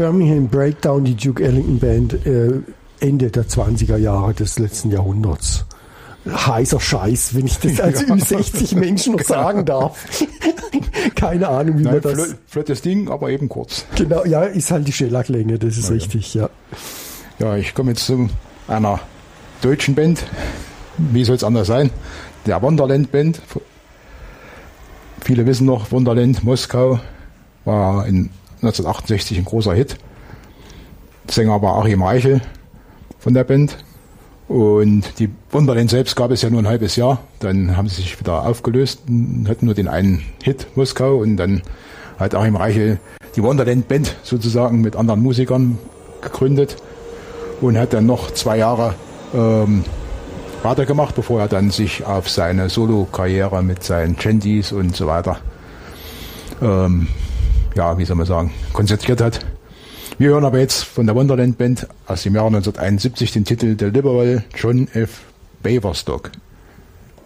Birmingham Breakdown, die Duke Ellington Band, Ende der 20er Jahre des letzten Jahrhunderts. Heißer Scheiß, wenn ich das als Ü60 Menschen noch sagen darf. Keine Ahnung, wie man das... Flottes Ding, aber eben kurz. Genau, ja, ist halt die Schellacklänge, das ist richtig, ja. Ja, ich komme jetzt zu einer deutschen Band. Wie soll es anders sein? Der Wonderland Band. Viele wissen noch, Wonderland, Moskau, war in 1968 ein großer Hit. Sänger war Achim Reichel von der Band. Und die Wonderland selbst gab es ja nur ein halbes Jahr. Dann haben sie sich wieder aufgelöst und hatten nur den einen Hit, Moskau. Und dann hat Achim Reichel die Wonderland Band sozusagen mit anderen Musikern gegründet und hat dann noch 2 Jahre weitergemacht, bevor er dann sich auf seine Solo-Karriere mit seinen Chanties und so weiter, wie soll man sagen, konzentriert hat. Wir hören aber jetzt von der Wonderland Band aus dem Jahr 1971 den Titel The Liberal John F. Baverstock.